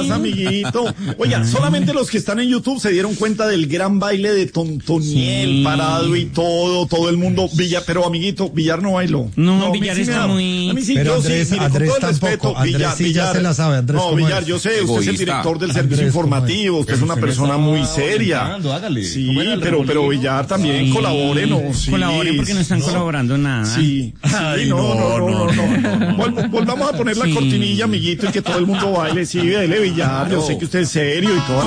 pasa, amiguito? Oiga, solamente los que están en YouTube se dieron cuenta del gran baile de Tontoniel, parado y todo el mundo. Pero amiguito, Villar no bailó. No, Villar está muy... A mí sí, pero yo Andrés, sí, mire, Andrés con todo el tampoco. respeto, Andrés sí ya se la sabe. Andrés, no, Villar, yo sé, usted es el director del servicio informativo, usted es una persona muy seria. Sí, pero Villar también colabore, ¿no? Sí, colaboren porque no están colaborando nada. Sí. No. Volvamos a poner la cortinilla, amiguito, y que todo el mundo baile. Sí, dele, Villar, yo sé que usted es serio y todo.